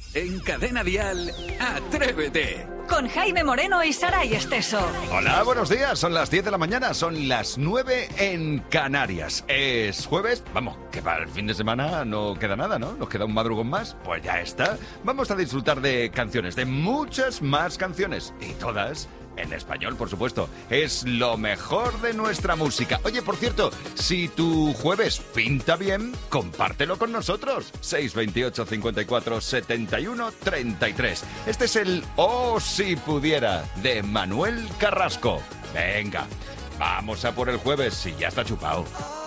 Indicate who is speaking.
Speaker 1: En Cadena Dial, Atrévete.
Speaker 2: Con Jaime Moreno y Saray Esteso.
Speaker 3: Hola, buenos días. Son las 10 de la mañana, son las 9 en Canarias. Es jueves, vamos, que para el fin de semana no queda nada, ¿no? Nos queda un madrugón más, pues ya está. Vamos a disfrutar de canciones, de muchas más canciones, y todas en español, por supuesto. Es lo mejor de nuestra música. Oye, por cierto, si tu jueves pinta bien, compártelo con nosotros. 628 54 71 33. Este es el Oh, si pudiera, de Manuel Carrasco. Venga, vamos a por el jueves, si ya está chupado.